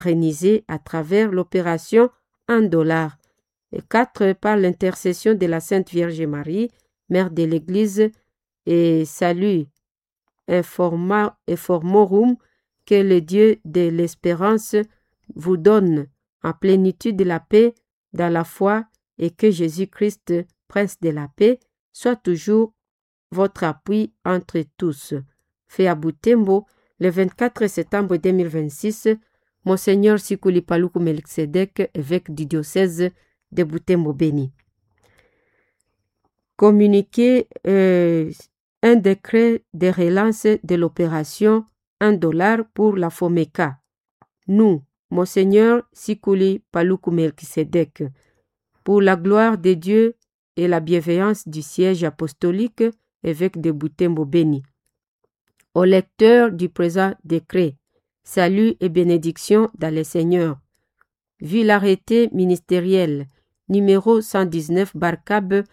pérennisé à travers l'opération $1. Et 4. Par l'intercession de la Sainte Vierge Marie, Mère de l'Église, et salut informorum, que le Dieu de l'espérance vous donne en plénitude de la paix dans la foi et que Jésus-Christ, Prince de la paix, soit toujours votre appui entre tous. Fait à Butembo, le 24 septembre 2026, Monseigneur Sikuli Paluku Melkisedek, évêque du diocèse de Butembo Béni. Communiqué un décret de relance de l'opération $1 pour la FOMECA. Nous, Monseigneur Sikuli Paluku Melkisedek, pour la gloire de Dieu et la bienveillance du siège apostolique, évêque de Butembo Béni. Au lecteur du présent décret, salut et bénédiction dans le Seigneur. Vu l'arrêté ministériel numéro 119 /CAB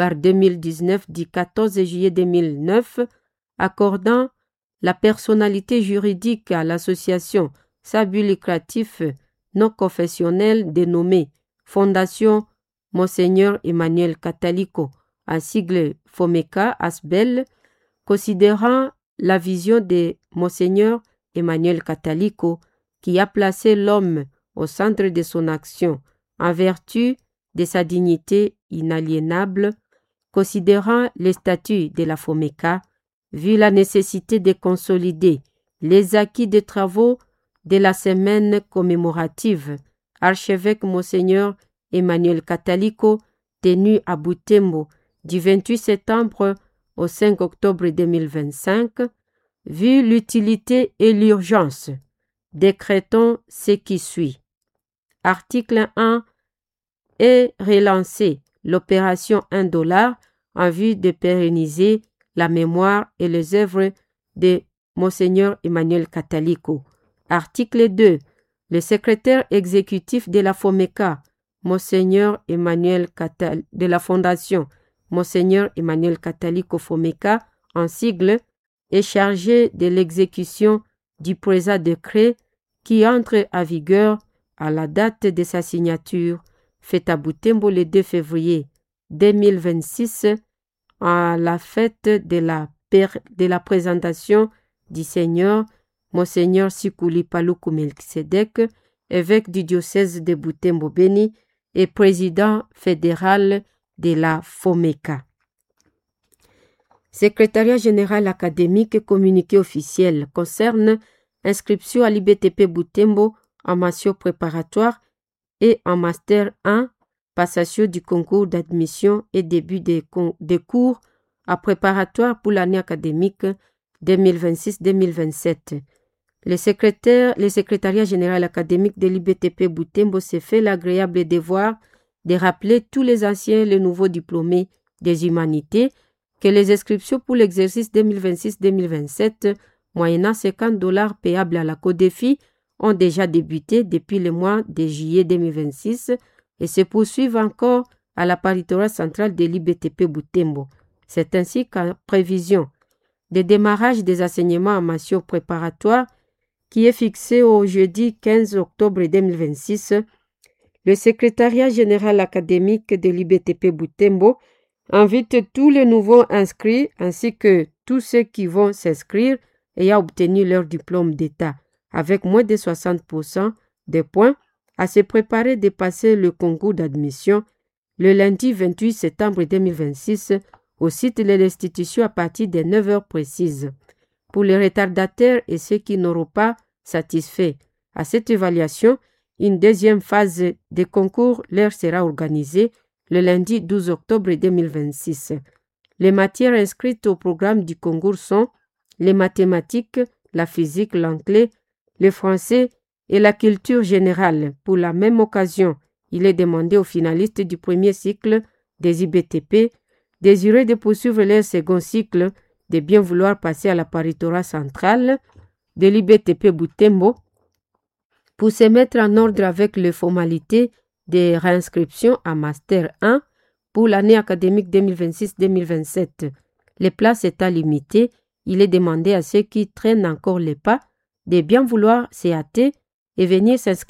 /2019 du 14 juillet 2009 accordant la personnalité juridique à l'association sans but lucratif non confessionnelle dénommée Fondation Monseigneur Emmanuel Catalico, en sigle FOMECA ASBEL, considérant la vision de Monseigneur Emmanuel Catalico qui a placé l'homme au centre de son action en vertu de sa dignité inaliénable, considérant les statuts de la FOMECA, vu la nécessité de consolider les acquis des travaux de la semaine commémorative, archevêque Monseigneur Emmanuel Catalico, tenu à Butembo du 28 septembre au 5 octobre 2025, vu l'utilité et l'urgence, décrétons ce qui suit. Article 1 est relancé l'opération $1 en vue de pérenniser la mémoire et les œuvres de Monseigneur Emmanuel Catalico. Article 2. Le secrétaire exécutif de la FOMECA, Monseigneur Emmanuel de la Fondation Monseigneur Emmanuel Catalico FOMECA, en sigle, est chargé de l'exécution du présent décret qui entre en vigueur à la date de sa signature, faite à Butembo le 2 février 2026, à la fête de la présentation du Seigneur Monseigneur Sikuli Paluku Melkisedek, évêque du diocèse de Butembo Béni et président fédéral de la FOMECA. Secrétariat général académique communiqué officiel concerne inscription à l'IBTP Butembo en mention préparatoire et en master 1, passation du concours d'admission et début des cours à préparatoire pour l'année académique 2026-2027. Le secrétariat général académique de l'IBTP Butembo s'est fait l'agréable devoir de rappeler tous les anciens et les nouveaux diplômés des humanités que les inscriptions pour l'exercice 2026-2027, moyennant $50 payables à la CODEFI, ont déjà débuté depuis le mois de juillet 2026 et se poursuivent encore à la paritorat centrale de l'IBTP Butembo. C'est ainsi qu'en prévision des démarrages des enseignements en mention préparatoire qui est fixé au jeudi 15 octobre 2026, le secrétariat général académique de l'IBTP Butembo invite tous les nouveaux inscrits ainsi que tous ceux qui vont s'inscrire ayant obtenu leur diplôme d'État avec moins de 60% des points à se préparer de passer le concours d'admission le lundi 28 septembre 2026 au site de l'institution à partir de 9h précises. Pour les retardataires et ceux qui n'auront pas satisfait à cette évaluation, une deuxième phase de concours leur sera organisée le lundi 12 octobre 2026. Les matières inscrites au programme du concours sont les mathématiques, la physique, l'anglais, le français et la culture générale. Pour la même occasion, il est demandé aux finalistes du premier cycle des IBTP désireux de poursuivre leur second cycle de bien vouloir passer à la paritorat centrale de l'IBTP Butembo pour se mettre en ordre avec les formalités de réinscription à Master 1 pour l'année académique 2026-2027. Les places étant limitées, il est demandé à ceux qui traînent encore les pas de bien vouloir se hâter et venir s'inscrire